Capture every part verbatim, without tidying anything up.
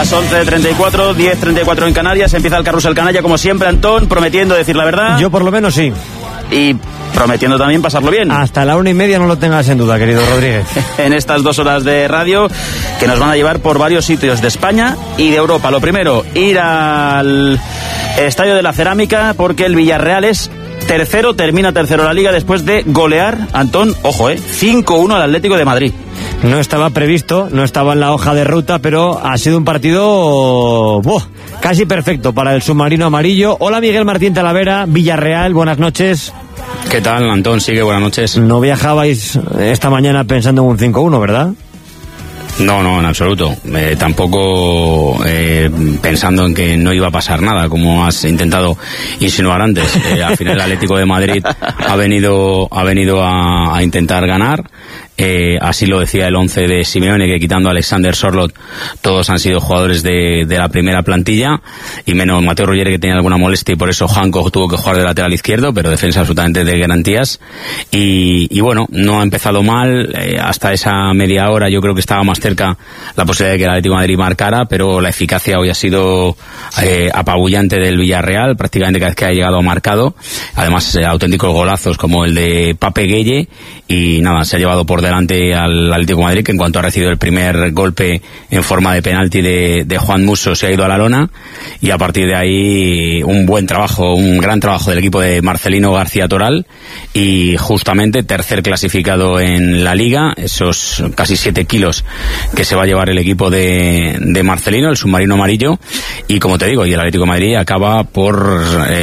las once treinta y cuatro, diez treinta y cuatro en Canarias. Empieza el Carrusel Canalla, como siempre, Antón, prometiendo decir la verdad. Yo por lo menos sí. Y prometiendo también pasarlo bien. Hasta la una y media no lo tengas en duda, querido Rodríguez. En estas dos horas de radio que nos van a llevar por varios sitios de España y de Europa. Lo primero, ir al Estadio de la Cerámica, porque el Villarreal es tercero, termina tercero la Liga después de golear, Antón, ojo, eh, cinco uno al Atlético de Madrid. No estaba previsto, no estaba en la hoja de ruta, pero ha sido un partido ¡buah! Casi perfecto para el submarino amarillo. Hola, Miguel Martín Talavera, Villarreal, buenas noches. ¿Qué tal, Antón? Sigue, buenas noches. No viajabais esta mañana pensando en un cinco uno, ¿verdad? No, no, en absoluto. Eh, tampoco eh, pensando en que no iba a pasar nada, como has intentado insinuar antes. Eh, al final el Atlético de Madrid ha venido, ha venido a, a intentar ganar. Eh, así lo decía el once de Simeone, que quitando a Alexander Sorloth todos han sido jugadores de, de la primera plantilla, y menos Mateo Ruggeri, que tenía alguna molestia y por eso Hancock tuvo que jugar de lateral izquierdo, pero defensa absolutamente de garantías. Y, y bueno, no ha empezado mal. Eh, hasta esa media hora yo creo que estaba más cerca la posibilidad de que el Atlético de Madrid marcara, pero la eficacia hoy ha sido eh, apabullante del Villarreal. Prácticamente cada vez que ha llegado ha marcado, además eh, auténticos golazos como el de Pape Gueye, y nada, se ha llevado por delante al Atlético de Madrid, que en cuanto ha recibido el primer golpe en forma de penalti de, de Juan Musso se ha ido a la lona, y a partir de ahí un buen trabajo, un gran trabajo del equipo de Marcelino García Toral, y justamente tercer clasificado en la Liga, esos casi siete kilos que se va a llevar el equipo de, de Marcelino, el submarino amarillo. Y como te digo, y el Atlético de Madrid acaba por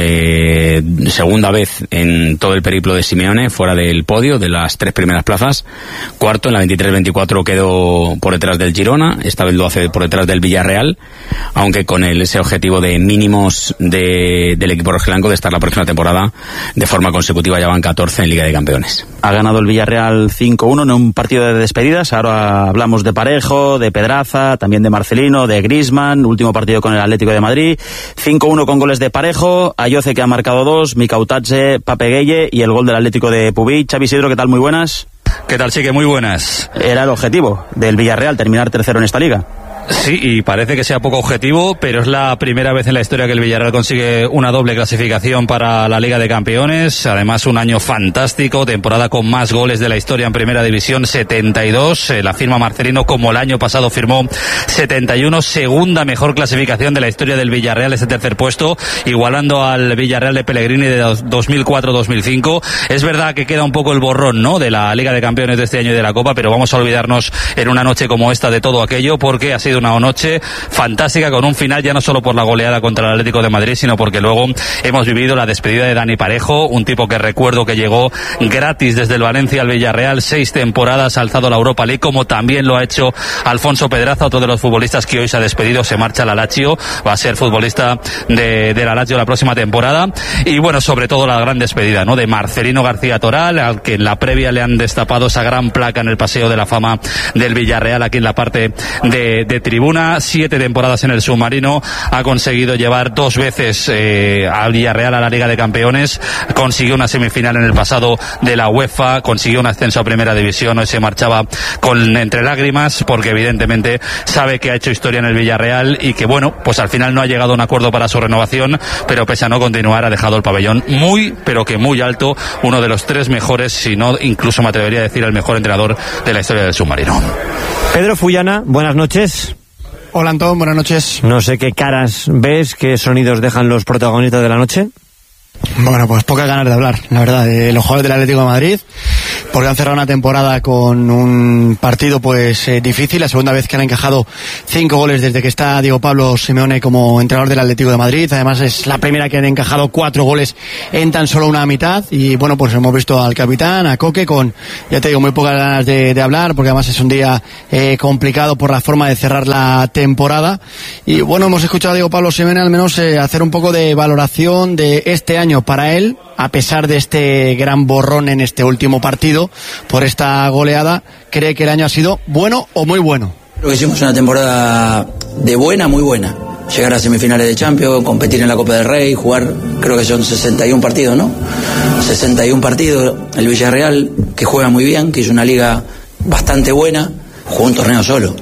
eh, segunda vez en todo el periplo de Simeone fuera del podio de las tres primeras plazas. Cuarto, en la veintitrés veinticuatro quedó por detrás del Girona, esta vez lo hace por detrás del Villarreal, aunque con el, ese objetivo de mínimos de, del equipo rojiblanco de estar la próxima temporada de forma consecutiva. Ya van catorce en Liga de Campeones. Ha ganado el Villarreal cinco uno en un partido de despedidas. Ahora hablamos de Parejo, de Pedraza, también de Marcelino, de Griezmann, último partido con el Atlético de Madrid. cinco uno con goles de Parejo, Ayoce, que ha marcado dos, Mikautadze, Pape Gueye, y el gol del Atlético de Pubic. Xavi Isidro, ¿qué tal? Muy buenas. ¿Qué tal? Sí, que muy buenas. Era el objetivo del Villarreal, terminar tercero en esta liga. Sí, y parece que sea poco objetivo, pero es la primera vez en la historia que el Villarreal consigue una doble clasificación para la Liga de Campeones. Además, un año fantástico, temporada con más goles de la historia en Primera División, setenta y dos. Eh, la firma Marcelino, como el año pasado firmó setenta y uno. Segunda mejor clasificación de la historia del Villarreal, ese tercer puesto, igualando al Villarreal de Pellegrini de dos mil cuatro dos mil cinco. Es verdad que queda un poco el borrón, ¿no?, de la Liga de Campeones de este año y de la Copa, pero vamos a olvidarnos en una noche como esta de todo aquello, porque ha sido una noche fantástica, con un final ya no solo por la goleada contra el Atlético de Madrid, sino porque luego hemos vivido la despedida de Dani Parejo, un tipo que recuerdo que llegó gratis desde el Valencia al Villarreal, seis temporadas, ha alzado la Europa League, como también lo ha hecho Alfonso Pedraza, otro de los futbolistas que hoy se ha despedido, se marcha al Lazio, va a ser futbolista de, de la Lazio la próxima temporada. Y bueno, sobre todo la gran despedida, ¿no?, de Marcelino García Toral, al que en la previa le han destapado esa gran placa en el Paseo de la Fama del Villarreal, aquí en la parte de, de tribuna. Siete temporadas en el submarino, ha conseguido llevar dos veces eh, al Villarreal a la Liga de Campeones, consiguió una semifinal en el pasado de la UEFA, consiguió un ascenso a Primera División, hoy se marchaba con entre lágrimas, porque evidentemente sabe que ha hecho historia en el Villarreal y que bueno, pues al final no ha llegado a un acuerdo para su renovación, pero pese a no continuar ha dejado el pabellón muy, pero que muy alto, uno de los tres mejores, si no incluso me atrevería a decir el mejor entrenador de la historia del submarino. Pedro Fullana, buenas noches. Hola, Antón, buenas noches. No sé qué caras ves, qué sonidos dejan los protagonistas de la noche. Bueno, pues pocas ganas de hablar, la verdad, de los jugadores del Atlético de Madrid, porque han cerrado una temporada con un partido pues eh, difícil, la segunda vez que han encajado cinco goles desde que está Diego Pablo Simeone como entrenador del Atlético de Madrid. Además es la primera que han encajado cuatro goles en tan solo una mitad, y bueno, pues hemos visto al capitán, a Coque, con, ya te digo, muy pocas ganas de, de hablar, porque además es un día eh, complicado por la forma de cerrar la temporada. Y bueno, hemos escuchado a Diego Pablo Simeone al menos eh, hacer un poco de valoración de este año para él, a pesar de este gran borrón en este último partido por esta goleada. Cree que el año ha sido bueno o muy bueno. Creo que hicimos una temporada de buena, muy buena. Llegar a semifinales de Champions, competir en la Copa del Rey, jugar, creo que son sesenta y uno partidos, ¿no? sesenta y uno partidos. El Villarreal, que juega muy bien, que hizo una liga bastante buena, jugó un torneo solo.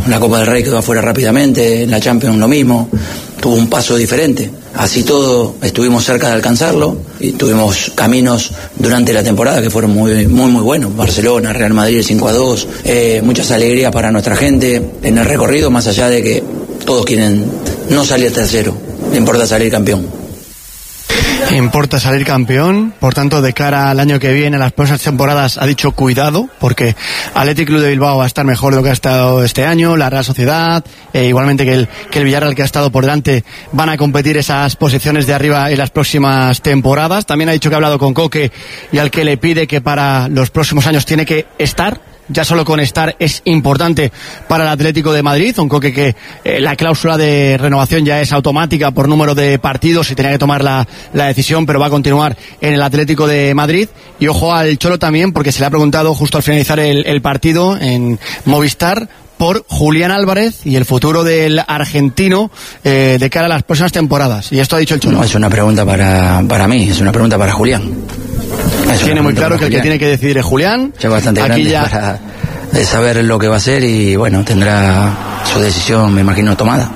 En la Copa del Rey quedó afuera rápidamente, en la Champions lo mismo, tuvo un paso diferente. Así todo, estuvimos cerca de alcanzarlo y tuvimos caminos durante la temporada que fueron muy muy muy buenos. Barcelona, Real Madrid, cinco a dos, eh, muchas alegrías para nuestra gente en el recorrido, más allá de que todos quieren no salir tercero, le importa salir campeón. Importa salir campeón, por tanto de cara al año que viene, a las próximas temporadas, ha dicho cuidado, porque Athletic Club de Bilbao va a estar mejor de lo que ha estado este año, la Real Sociedad, eh, igualmente que el, que el Villarreal, que ha estado por delante, van a competir esas posiciones de arriba en las próximas temporadas. También ha dicho que ha hablado con Coque y al que le pide que para los próximos años tiene que estar. Ya solo con estar es importante para el Atlético de Madrid, un Coque que eh, la cláusula de renovación ya es automática por número de partidos y tenía que tomar la, la decisión, pero va a continuar en el Atlético de Madrid. Y ojo al Cholo también, porque se le ha preguntado justo al finalizar el, el partido en Movistar por Julián Álvarez y el futuro del argentino eh, de cara a las próximas temporadas. Y esto ha dicho el Cholo. No, es una pregunta para, para mí, es una pregunta para Julián. Es Tiene muy claro que el que tiene que decidir es Julián. Ya bastante Aquí grande ya... para saber lo que va a hacer y bueno, tendrá su decisión, me imagino, tomada.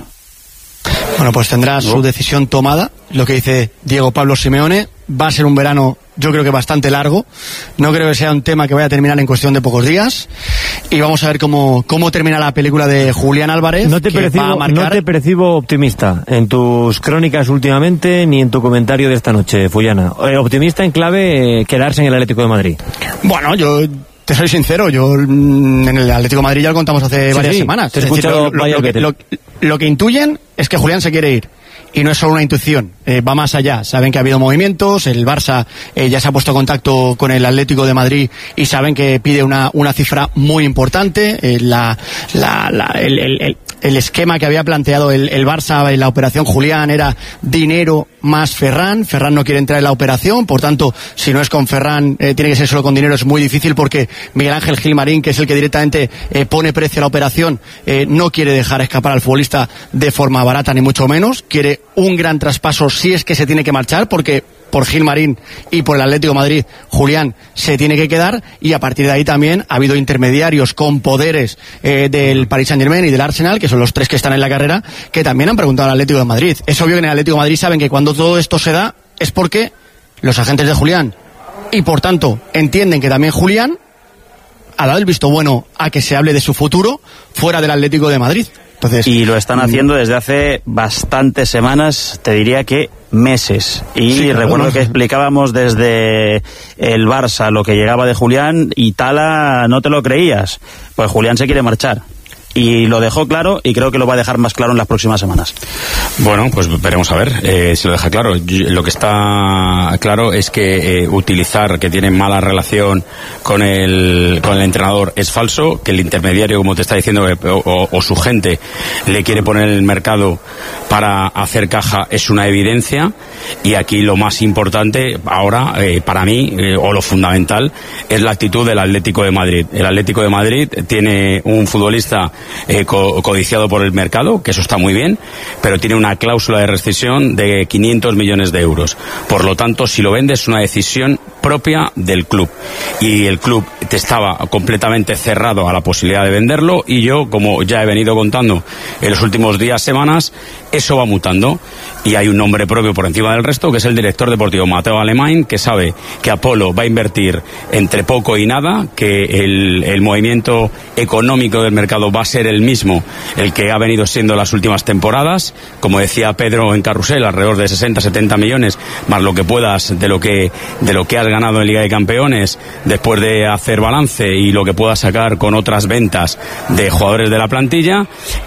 Bueno, pues tendrá su decisión tomada. Lo que dice Diego Pablo Simeone, va a ser un verano, yo creo que bastante largo. No creo que sea un tema que vaya a terminar en cuestión de pocos días. Y vamos a ver cómo, cómo termina la película de Julián Álvarez. No te, que percibo, va a marcar... no te percibo optimista en tus crónicas últimamente ni en tu comentario de esta noche, Fullana. Eh, optimista en clave eh, quedarse en el Atlético de Madrid. Bueno, yo... Te soy sincero, yo en el Atlético de Madrid ya lo contamos hace sí, varias sí, semanas. Te he es decir, escuchado lo, lo, lo, que, lo, lo que intuyen es que Julián se quiere ir. Y no es solo una intuición, eh, va más allá. Saben que ha habido movimientos, el Barça eh, ya se ha puesto en contacto con el Atlético de Madrid y saben que pide una, una cifra muy importante. Eh, la, la, la, el, el, el, el esquema que había planteado el, el Barça en la operación Julián era dinero más Ferran. Ferran no quiere entrar en la operación, por tanto, si no es con Ferran, eh, tiene que ser solo con dinero. Es muy difícil porque Miguel Ángel Gilmarín, que es el que directamente eh, pone precio a la operación, eh, no quiere dejar escapar al futbolista de forma barata, ni mucho menos. Quiere un gran traspaso si es que se tiene que marchar, porque por Gilmarín y por el Atlético de Madrid, Julián se tiene que quedar, y a partir de ahí también ha habido intermediarios con poderes eh, del Paris Saint-Germain y del Arsenal, que son los tres que están en la carrera, que también han preguntado al Atlético de Madrid. Es obvio que en el Atlético de Madrid saben que cuando todo esto se da es porque los agentes de Julián, y por tanto entienden que también Julián ha dado el visto bueno a que se hable de su futuro fuera del Atlético de Madrid. Entonces, y lo están haciendo desde hace bastantes semanas, te diría que meses. Y sí, recuerdo claro. que explicábamos desde el Barça lo que llegaba de Julián, y Tala no te lo creías. Pues Julián se quiere marchar. Y lo dejó claro, y creo que lo va a dejar más claro en las próximas semanas. Bueno, pues veremos a ver eh, si lo deja claro. Lo que está claro es que eh, utilizar que tiene mala relación con el con el entrenador es falso, que el intermediario, como te está diciendo, o, o, o su gente le quiere poner en el mercado para hacer caja, es una evidencia. Y aquí lo más importante ahora, eh, para mí, eh, o lo fundamental, es la actitud del Atlético de Madrid. El Atlético de Madrid tiene un futbolista Eh, co- codiciado por el mercado, que eso está muy bien, pero tiene una cláusula de rescisión de quinientos millones de euros. Por lo tanto, si lo vendes, es una decisión propia del club, y el club te estaba completamente cerrado a la posibilidad de venderlo, y yo, como ya he venido contando en los últimos días, semanas, eso va mutando, y hay un nombre propio por encima del resto, que es el director deportivo Mateo Alemán, que sabe que Apolo va a invertir entre poco y nada, que el, el movimiento económico del mercado va a ser el mismo, el que ha venido siendo las últimas temporadas, como decía Pedro en Carrusel, alrededor de sesenta a setenta millones, más lo que puedas de lo que de lo que has ganado en Liga de Campeones después de hacer balance, y lo que puedas sacar con otras ventas de jugadores de la plantilla,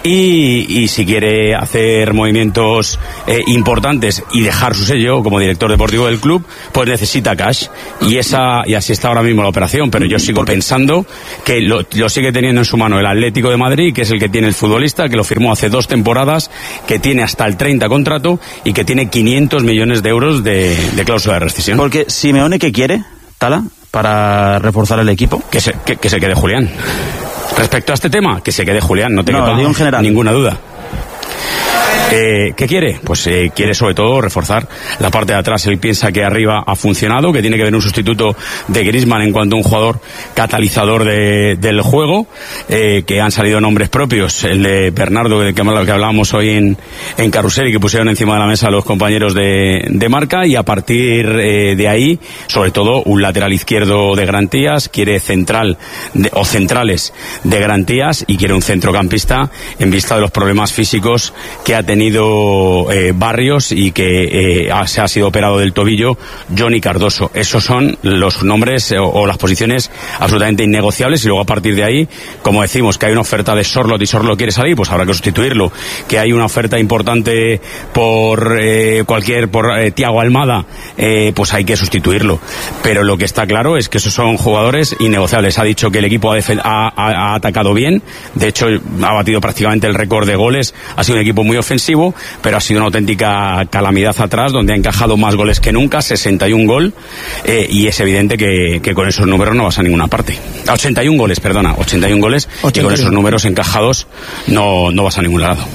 y, y si quiere hacer movimientos eh, importantes y dejar su sello como director deportivo del club, pues necesita cash, y esa y así está ahora mismo la operación. Pero yo sigo pensando que lo, lo sigue teniendo en su mano el Atlético de Madrid, que es el que tiene el futbolista, que lo firmó hace dos temporadas, que tiene hasta el treinta contrato y que tiene quinientos millones de euros de, de cláusula de rescisión. Porque Simeone, ¿qué quiere, Tala, para reforzar el equipo? Que se, que, que se quede Julián. Respecto a este tema, que se quede Julián, no te no, quepa en general. ninguna duda. Eh, ¿Qué quiere? Pues eh, quiere sobre todo reforzar la parte de atrás. Él piensa que arriba ha funcionado, que tiene que haber un sustituto de Griezmann en cuanto a un jugador catalizador de, del juego, eh, que han salido nombres propios, el de Bernardo, del que, que hablábamos hoy en, en Carrusel, y que pusieron encima de la mesa los compañeros de, de marca, y a partir eh, de ahí, sobre todo un lateral izquierdo de garantías, quiere central de, o centrales de garantías, y quiere un centrocampista en vista de los problemas físicos que ha tenido eh, Barrios y que eh, ha, se ha sido operado del tobillo Johnny Cardoso. Esos son los nombres eh, o, o las posiciones absolutamente innegociables, y luego a partir de ahí, como decimos, que hay una oferta de Sorloth y Sorloth quiere salir, pues habrá que sustituirlo. Que hay una oferta importante por eh, cualquier, por eh, Thiago Almada, eh, pues hay que sustituirlo. Pero lo que está claro es que esos son jugadores innegociables. Ha dicho que el equipo ha, ha, ha atacado bien, de hecho ha batido prácticamente el récord de goles, ha sido un equipo muy ofensivo, pero ha sido una auténtica calamidad atrás, donde ha encajado más goles que nunca, sesenta y un gol, eh, y es evidente que, que con esos números no vas a ninguna parte. ochenta y un goles, perdona, ochenta y un goles, ochenta y uno. Y con esos números encajados no, no vas a ningún lado.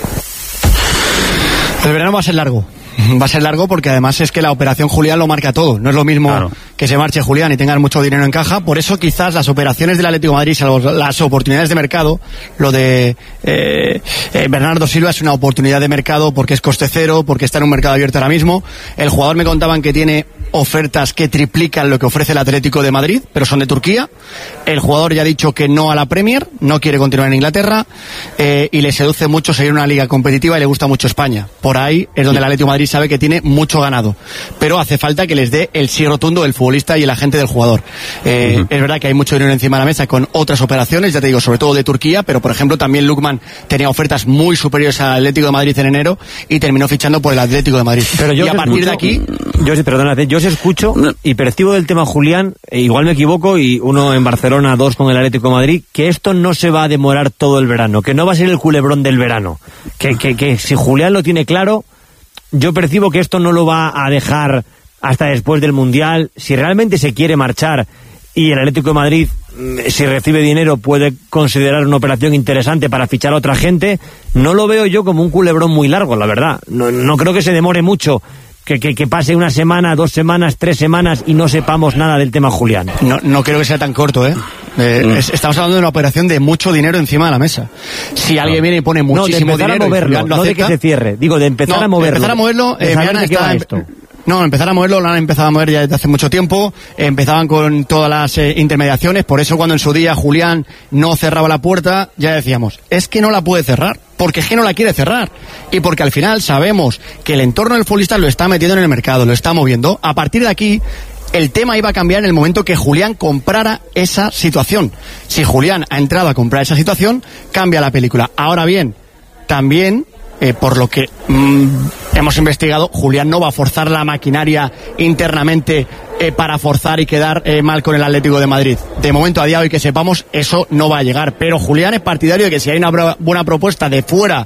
El verano va a ser largo. Va a ser largo porque además es que la operación Julián lo marca todo. No es lo mismo claro. que se marche Julián y tengan mucho dinero en caja. Por eso quizás las operaciones del Atlético de Madrid, salvo las oportunidades de mercado, lo de eh, eh, Bernardo Silva es una oportunidad de mercado porque es coste cero, porque está en un mercado abierto ahora mismo. El jugador me contaban que tiene ofertas que triplican lo que ofrece el Atlético de Madrid, pero son de Turquía. El jugador ya ha dicho que no a la Premier, no quiere continuar en Inglaterra, eh, y le seduce mucho seguir una liga competitiva y le gusta mucho España. Por ahí es donde el Atlético de Madrid sabe que tiene mucho ganado, pero hace falta que les dé el sí rotundo el futbolista y el agente del jugador. Eh, uh-huh. Es verdad que hay mucho dinero encima de la mesa con otras operaciones, ya te digo, sobre todo de Turquía, pero por ejemplo también Lookman tenía ofertas muy superiores al Atlético de Madrid en enero y terminó fichando por el Atlético de Madrid. Pero yo y a partir escucho, de aquí... Yo, perdónate, yo os escucho y percibo del tema Julián, e igual me equivoco, y uno en Barcelona, dos con el Atlético de Madrid, que esto no se va a demorar todo el verano, que no va a ser el culebrón del verano, que, que, que si Julián lo tiene claro, yo percibo que esto no lo va a dejar hasta después del Mundial. Si realmente se quiere marchar y el Atlético de Madrid, si recibe dinero, puede considerar una operación interesante para fichar a otra gente, no lo veo yo como un culebrón muy largo, la verdad. No, no creo que se demore mucho. Que, que, que pase una semana, dos semanas, tres semanas y no sepamos nada del tema Julián. No, no creo que sea tan corto, ¿eh? eh mm. es, estamos hablando de una operación de mucho dinero encima de la mesa. Si alguien viene y pone muchísimo no, de dinero, a moverlo, no acepta, de que se cierre. Digo, de empezar no, a moverlo. empezar a moverlo, eh, Miana está... Esto. No, empezar a moverlo, lo han empezado a mover ya desde hace mucho tiempo, empezaban con todas las eh, intermediaciones, por eso cuando en su día Julián no cerraba la puerta, ya decíamos, es que no la puede cerrar, porque es que no la quiere cerrar, y porque al final sabemos que el entorno del futbolista lo está metiendo en el mercado, lo está moviendo. A partir de aquí, el tema iba a cambiar en el momento que Julián comprara esa situación. Si Julián ha entrado a comprar esa situación, cambia la película. Ahora bien, también... Eh, por lo que mmm, hemos investigado, Julián no va a forzar la maquinaria internamente eh, para forzar y quedar eh, mal con el Atlético de Madrid. De momento, a día de hoy que sepamos, eso no va a llegar. Pero Julián es partidario de que si hay una buena propuesta de fuera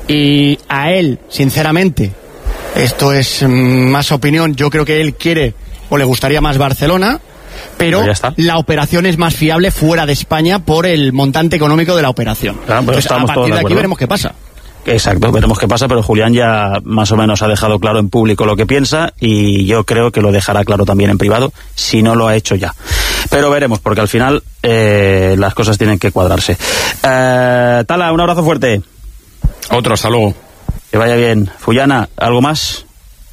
y a él, sinceramente, esto es mmm, más opinión, yo creo que él quiere o le gustaría más Barcelona, pero la operación es más fiable fuera de España por el montante económico de la operación. Claro, Entonces, a partir de aquí veremos qué pasa. Exacto, veremos qué pasa, pero Julián ya más o menos ha dejado claro en público lo que piensa y yo creo que lo dejará claro también en privado, si no lo ha hecho ya. Pero veremos, porque al final eh, las cosas tienen que cuadrarse. Eh, Tala, un abrazo fuerte. Otro, hasta luego. Que vaya bien. Fullana, ¿algo más?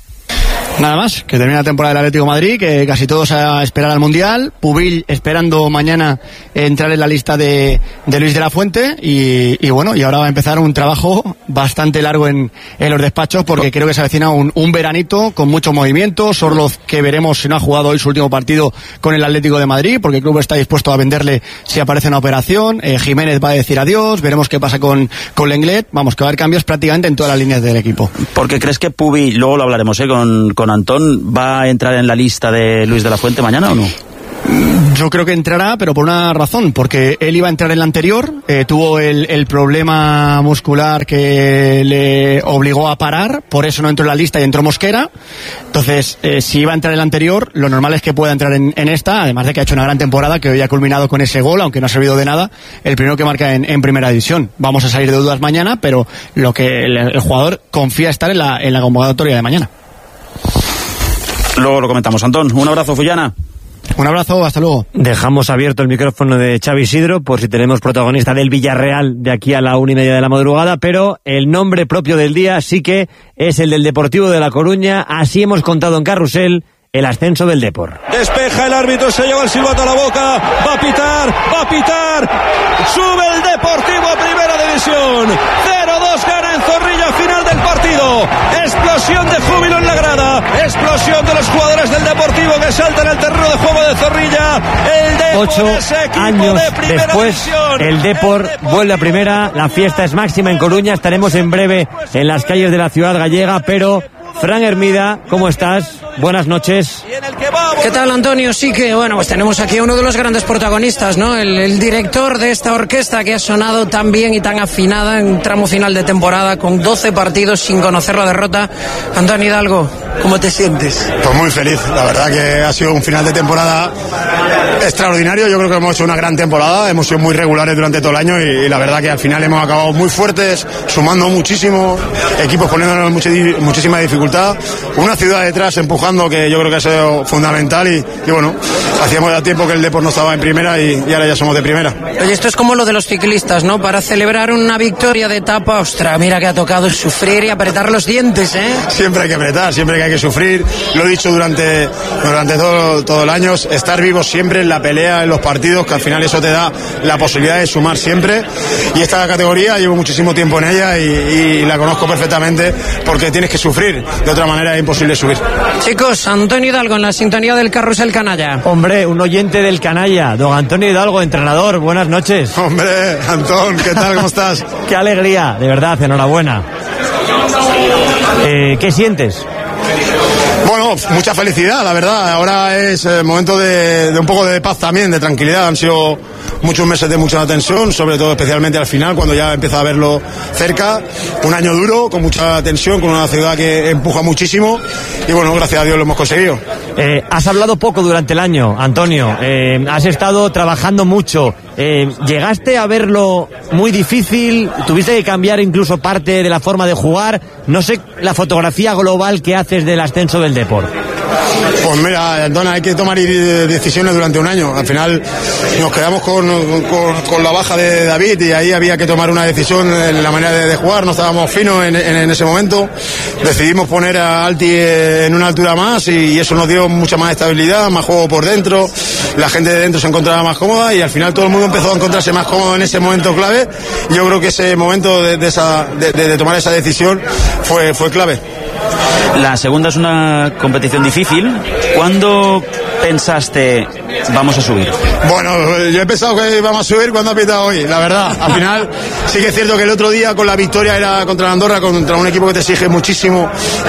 Nada más, que termina la temporada del Atlético de Madrid, que casi todos a esperar al Mundial. Pubil esperando mañana entrar en la lista de, de Luis de la Fuente y, y bueno, y ahora va a empezar un trabajo bastante largo en, en los despachos, porque creo que se avecina un, un veranito con mucho movimiento. Sorloth, que veremos si no ha jugado hoy su último partido con el Atlético de Madrid, porque el club está dispuesto a venderle si aparece una operación. eh, Jiménez va a decir adiós, veremos qué pasa con, con Lenglet. Vamos, que va a haber cambios prácticamente en todas las líneas del equipo. Porque crees que Pubil, luego lo hablaremos eh, con, con Antón, ¿va a entrar en la lista de Luis de la Fuente mañana o no? Yo creo que entrará, pero por una razón, porque él iba a entrar en la anterior, eh, tuvo el, el problema muscular que le obligó a parar, por eso no entró en la lista y entró Mosquera. Entonces, eh, si iba a entrar en la anterior, lo normal es que pueda entrar en, en esta, además de que ha hecho una gran temporada, que hoy ha culminado con ese gol, aunque no ha servido de nada, el primero que marca en, en primera división. Vamos a salir de dudas mañana, pero lo que el, el jugador confía estar en la, en la convocatoria de mañana. Luego lo comentamos. Antón, un abrazo, Fullana. Un abrazo, hasta luego. Dejamos abierto el micrófono de Xavi Isidro por si tenemos protagonista del Villarreal de aquí a la una y media de la madrugada, pero el nombre propio del día sí que es el del Deportivo de La Coruña. Así hemos contado en Carrusel el ascenso del Depor. Despeja el árbitro, se lleva el silbato a la boca, va a pitar, va a pitar, sube el Deportivo a primera división, cero dos gana en Zorrilla, final del partido, explosión de júbilo en la grada, explosión de los jugadores del Deportivo que saltan al terreno de juego de Zorrilla, el Depor Ocho es equipo años de primera después, división. el Depor vuelve a primera, la fiesta es máxima en Coruña, estaremos en breve en las calles de la ciudad gallega, pero Fran Hermida, ¿cómo estás? Buenas noches. ¿Qué tal, Antonio? Sí que, bueno, pues tenemos aquí a uno de los grandes protagonistas, ¿no? El, el director de esta orquesta que ha sonado tan bien y tan afinada en tramo final de temporada con doce partidos sin conocer la derrota. Antonio Hidalgo, ¿cómo te sientes? Pues muy feliz, la verdad que ha sido un final de temporada extraordinario. Yo creo que hemos hecho una gran temporada, hemos sido muy regulares durante todo el año y, y la verdad que al final hemos acabado muy fuertes, sumando muchísimo, equipos poniéndonos mucha, muchísima dificultad, una ciudad detrás empujando que yo creo que ha sido fundamental y, y bueno, hacíamos ya tiempo que el Depor no estaba en primera y, y ahora ya somos de primera. Oye, esto es como lo de los ciclistas, ¿no? Para celebrar una victoria de etapa, ostras, mira que ha tocado sufrir y apretar los dientes, ¿eh? Siempre hay que apretar, siempre que hay que sufrir, lo he dicho durante, durante todo, todo el año, estar vivo siempre en la pelea, en los partidos, que al final eso te da la posibilidad de sumar siempre, y esta categoría llevo muchísimo tiempo en ella y, y la conozco perfectamente porque tienes que sufrir, de otra manera es imposible subir. Chicos, Antonio Hidalgo en la sintonía del Carrusel Canalla. Hombre, un oyente del Canalla, don Antonio Hidalgo, entrenador, buenas noches. Hombre, Antón, ¿qué tal? ¿Cómo estás? Qué alegría, de verdad, enhorabuena. Eh, ¿Qué sientes? Bueno, mucha felicidad, la verdad. Ahora es el momento de, de un poco de paz también, de tranquilidad. Han sido muchos meses de mucha tensión, sobre todo especialmente al final, cuando ya empieza a verlo cerca. Un año duro, con mucha tensión, con una ciudad que empuja muchísimo. Y bueno, gracias a Dios lo hemos conseguido. Eh, has hablado poco durante el año, Antonio. Eh, has estado trabajando mucho. Eh, ¿Llegaste a verlo muy difícil? ¿Tuviste que cambiar incluso parte de la forma de jugar? No sé, la fotografía global que haces del ascenso del Depor. Pues mira, Antona, hay que tomar decisiones durante un año. Al final nos quedamos con, con, con la baja de David y ahí había que tomar una decisión en la manera de, de jugar. No estábamos finos en, en, en ese momento. Decidimos poner a Alti en una altura más y, y eso nos dio mucha más estabilidad, más juego por dentro. La gente de dentro se encontraba más cómoda y al final todo el mundo empezó a encontrarse más cómodo en ese momento clave. Yo creo que ese momento de, de, esa, de, de, de tomar esa decisión fue, fue clave. La segunda es una competición difícil. ¿Cuándo pensaste vamos a subir? Bueno, yo he pensado que íbamos a subir cuando ha pitado hoy, la verdad. Al final sí que es cierto que el otro día con la victoria era contra la Andorra, contra un equipo que te exige muchísimo,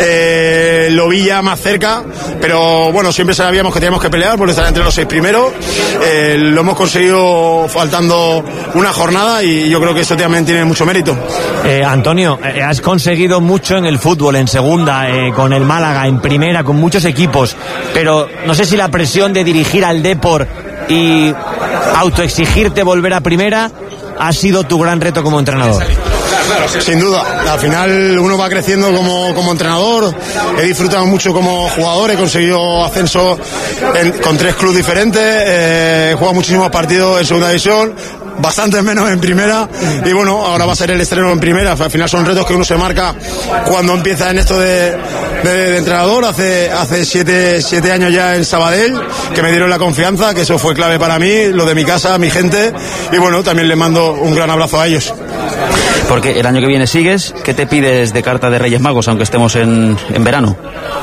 eh, lo vi ya más cerca, pero bueno, siempre sabíamos que teníamos que pelear por estar entre los seis primeros. Eh, lo hemos conseguido faltando una jornada y yo creo que eso también tiene mucho mérito. Eh, Antonio, eh, has conseguido mucho en el fútbol, en segunda, eh, con el Málaga, en primera, con muchos equipos, pero no sé si la presión de dirigir al Depor y autoexigirte volver a primera ha sido tu gran reto como entrenador. Sin duda, al final uno va creciendo como, como entrenador. He disfrutado mucho como jugador, he conseguido ascenso en, con tres clubes diferentes, eh, he jugado muchísimos partidos en segunda división, bastante menos en primera y bueno, ahora va a ser el estreno en primera. Al final son retos que uno se marca cuando empieza en esto de, de, de entrenador. Hace, hace siete, siete años ya en Sabadell, que me dieron la confianza, que eso fue clave para mí, lo de mi casa, mi gente, y bueno, también les mando un gran abrazo a ellos. Porque el año que viene sigues, ¿qué te pides de carta de Reyes Magos, aunque estemos en, en verano?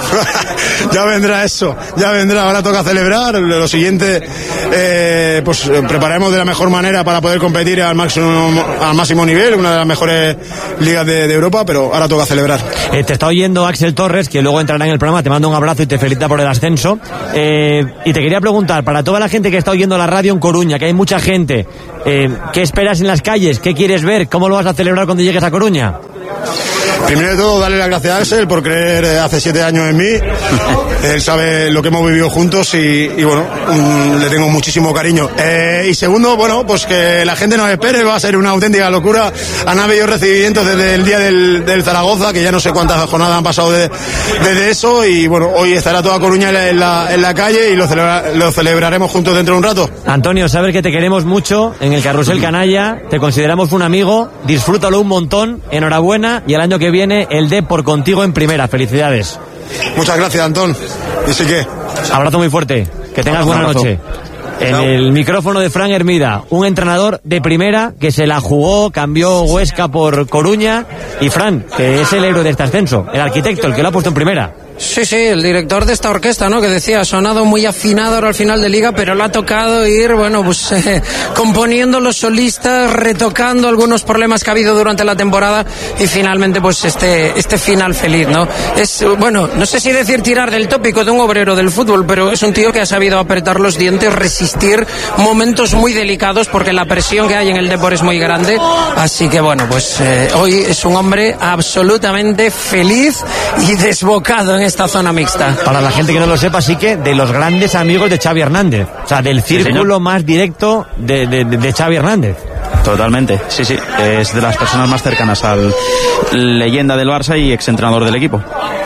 Ya vendrá eso, ya vendrá, ahora toca celebrar, lo siguiente, eh, pues prepararemos de la mejor manera para poder competir al máximo, al máximo nivel, una de las mejores ligas de, de Europa, pero ahora toca celebrar. Eh, te está oyendo Axel Torres, que luego entrará en el programa, te mando un abrazo y te felicita por el ascenso, eh, y te quería preguntar, para toda la gente que está oyendo la radio en Coruña, que hay mucha gente, eh, ¿qué esperas en las calles? ¿Qué quieres ver? ¿Cómo lo vas a celebrar cuando llegues a Coruña? Primero de todo, darle las gracias a Axel por creer hace siete años en mí. Él sabe lo que hemos vivido juntos y, y bueno, um, le tengo muchísimo cariño. Eh, y segundo, bueno, pues que la gente nos espere, va a ser una auténtica locura. Han habido recibimientos desde el día del, del Zaragoza, que ya no sé cuántas jornadas han pasado de, desde eso, y bueno, hoy estará toda Coruña en la, en la, en la calle y lo, celebra, lo celebraremos juntos dentro de un rato. Antonio, sabes que te queremos mucho en el Carrusel Canalla, te consideramos un amigo, disfrútalo un montón, enhorabuena, y el año que viene el Depor contigo en primera. Felicidades. Muchas gracias, Antón. Y sí que abrazo muy fuerte, que tengas buena noche. En el micrófono de Fran Hermida, un entrenador de primera que se la jugó, cambió Huesca por Coruña, y Fran, que es el héroe de este ascenso, el arquitecto, el que lo ha puesto en primera. Sí, sí, el director de esta orquesta, ¿no? Que decía, ha sonado muy afinado ahora al final de liga, pero le ha tocado ir, bueno, pues eh, componiendo los solistas, retocando algunos problemas que ha habido durante la temporada y finalmente pues este este final feliz, ¿no? Es, bueno, no sé si decir tirar del tópico de un obrero del fútbol, pero es un tío que ha sabido apretar los dientes, resistir momentos muy delicados porque la presión que hay en el Depor es muy grande, así que bueno, pues eh, hoy es un hombre absolutamente feliz y desbocado en esta zona mixta. Para la gente que no lo sepa, sí que de los grandes amigos de Xavi Hernández, o sea, del círculo sí, más directo de, de, de Xavi Hernández. Totalmente, sí, sí, es de las personas más cercanas al leyenda del Barça y exentrenador del equipo.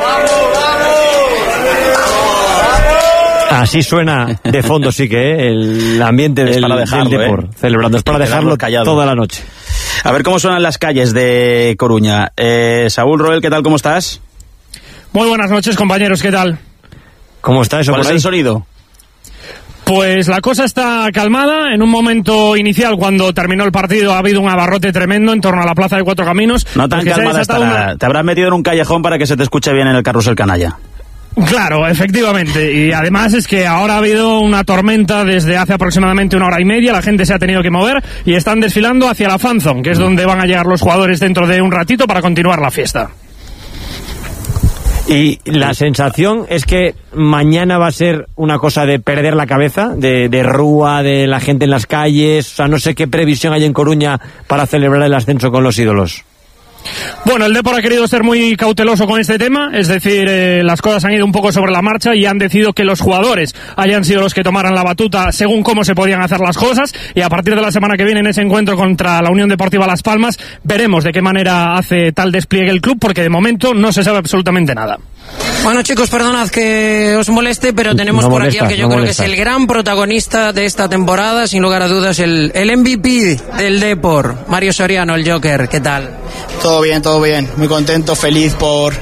Así suena de fondo, sí que ¿eh? el ambiente del, del Depor, eh. celebrando, es para dejarlo callado toda la noche. A ver cómo suenan las calles de Coruña. Eh, Saúl Roel, ¿qué tal, cómo estás? Muy buenas noches, compañeros, ¿qué tal? ¿Cómo está eso? ¿Cuál por es ahí? el sonido? Pues la cosa está calmada. En un momento inicial, cuando terminó el partido, ha habido un abarrote tremendo en torno a la Plaza de Cuatro Caminos. No tan calmada estará. Una... Te habrás metido en un callejón para que se te escuche bien en el Carrusel Canalla. Claro, efectivamente, y además es que ahora ha habido una tormenta desde hace aproximadamente una hora y media, la gente se ha tenido que mover y están desfilando hacia la Fan Zone, que es donde van a llegar los jugadores dentro de un ratito para continuar la fiesta. Y la sensación es que mañana va a ser una cosa de perder la cabeza, de, de rúa, de la gente en las calles, o sea, no sé qué previsión hay en Coruña para celebrar el ascenso con los ídolos. Bueno, el Depor ha querido ser muy cauteloso con este tema, es decir, eh, las cosas han ido un poco sobre la marcha y han decidido que los jugadores hayan sido los que tomaran la batuta según cómo se podían hacer las cosas, y a partir de la semana que viene en ese encuentro contra la Unión Deportiva Las Palmas veremos de qué manera hace tal despliegue el club, porque de momento no se sabe absolutamente nada. Bueno, chicos, perdonad que os moleste, pero tenemos no por molesta, aquí al que yo no creo molesta. que es el gran protagonista de esta temporada, sin lugar a dudas, el, el M V P del Depor, Mario Soriano, el Joker. ¿Qué tal? Todo bien, todo bien. Muy contento, feliz por,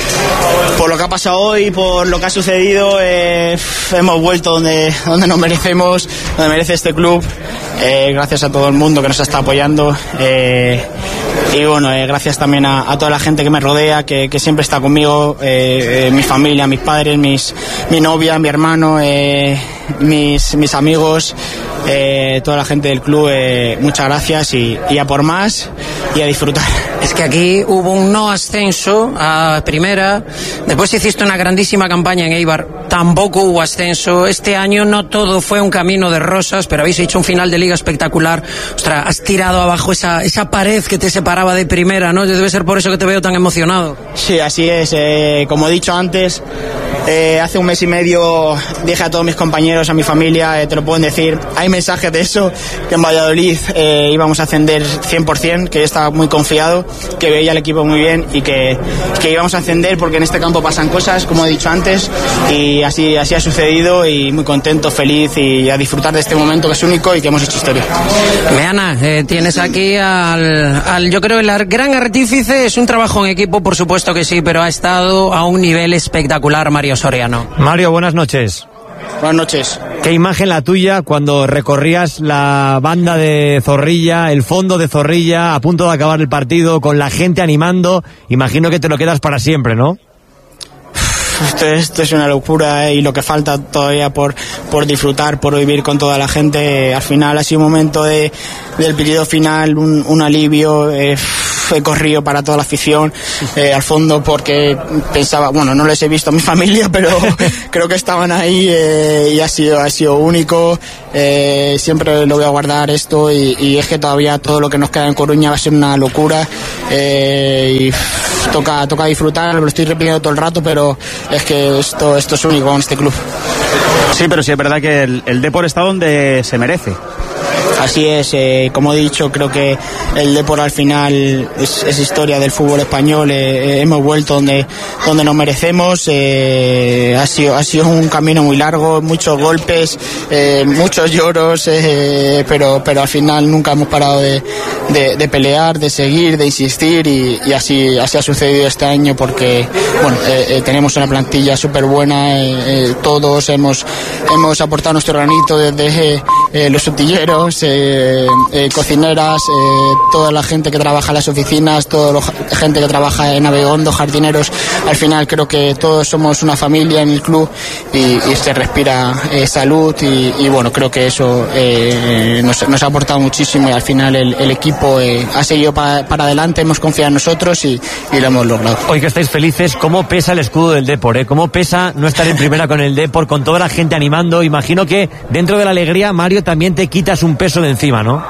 por lo que ha pasado hoy, por lo que ha sucedido. Eh, hemos vuelto donde, donde nos merecemos, donde merece este club. Eh, gracias a todo el mundo que nos está apoyando. Eh, y bueno, eh, gracias también a, a toda la gente que me rodea, que, que siempre está conmigo, eh, eh, mi familia, mis padres, mis, mi novia, mi hermano, eh, mis, mis amigos, eh, toda la gente del club. Eh, muchas gracias y, y a por más y a disfrutar. Es que aquí hubo un no ascenso a primera, después hiciste una grandísima campaña en Eibar, tampoco hubo ascenso, este año no todo fue un camino de rosas, pero habéis hecho un final de liga espectacular. Ostras, has tirado abajo esa, esa pared que te separaba de primera, ¿no? Debe ser por eso que te veo tan emocionado. Sí, así es, eh, como he dicho antes, eh, hace un mes y medio dije a todos mis compañeros, a mi familia, eh, te lo pueden decir, hay mensajes de eso, que en Valladolid eh, íbamos a ascender cien por ciento, que yo estaba muy confiado, que veía el equipo muy bien y que, que íbamos a ascender, porque en este campo pasan cosas, como he dicho antes, y así, así ha sucedido, y muy contento, feliz y a disfrutar de este momento que es único y que hemos hecho historia. Meana, eh, tienes aquí al, al, yo creo, el gran artífice, es un trabajo en equipo, por supuesto que sí, pero ha estado a un nivel espectacular Mario Soriano. Mario, buenas noches. Buenas noches. Qué imagen la tuya cuando recorrías la banda de Zorrilla, el fondo de Zorrilla, a punto de acabar el partido, con la gente animando. Imagino que te lo quedas para siempre, ¿no? Esto, esto es una locura, ¿eh? Y lo que falta todavía por, por disfrutar, por vivir con toda la gente. Al final ha sido un momento de, del periodo final, un, un alivio. Eh, he corrido para toda la afición eh, al fondo porque pensaba, bueno, no les he visto a mi familia, pero creo que estaban ahí eh, y ha sido, ha sido único. Eh, siempre lo voy a guardar esto y, y es que todavía todo lo que nos queda en Coruña va a ser una locura eh, y pff, toca, toca disfrutar, lo estoy repitiendo todo el rato, pero es que esto, esto es único en este club. Sí, pero sí es verdad que el, el Depor está donde se merece. Así es, eh, como he dicho, creo que el Depor al final es, es historia del fútbol español, eh, eh, hemos vuelto donde, donde nos merecemos, eh, ha, sido, ha sido un camino muy largo, muchos golpes, eh, muchos lloros, eh, pero, pero al final nunca hemos parado de, de, de pelear, de seguir, de insistir y, y así, así ha sucedido este año porque bueno, eh, eh, tenemos una plantilla súper buena, eh, eh, todos hemos, hemos aportado nuestro granito desde eh, los utilleros, Eh, eh, cocineras, eh, toda la gente que trabaja en las oficinas, toda la gente que trabaja en Abegondo, jardineros. Al final creo que todos somos una familia en el club y, y se respira eh, salud y, y bueno, creo que eso eh, nos, nos ha aportado muchísimo y al final el, el equipo eh, ha seguido pa, para adelante, hemos confiado en nosotros y, y lo hemos logrado. Hoy que estáis felices, ¿cómo pesa el escudo del Depor? Eh? ¿Cómo pesa no estar en primera con el Depor, con toda la gente animando? Imagino que dentro de la alegría, Mario, también te quitas un peso de encima, ¿no?